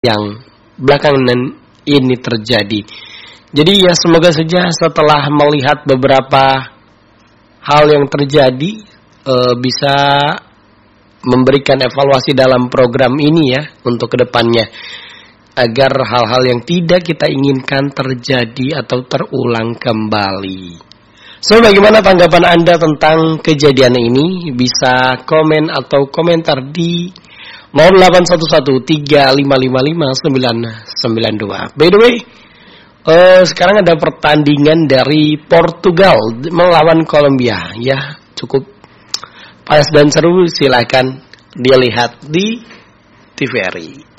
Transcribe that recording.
yang belakangan ini terjadi. Jadi ya semoga saja setelah melihat beberapa hal yang terjadi bisa memberikan evaluasi dalam program ini ya untuk kedepannya, agar hal-hal yang tidak kita inginkan terjadi atau terulang kembali. So, bagaimana tanggapan Anda tentang kejadian ini? Bisa komen atau komentar di 081135555992. By the way, sekarang ada pertandingan dari Portugal melawan Kolombia. Ya, cukup panas dan seru. Silakan dilihat di TVRI.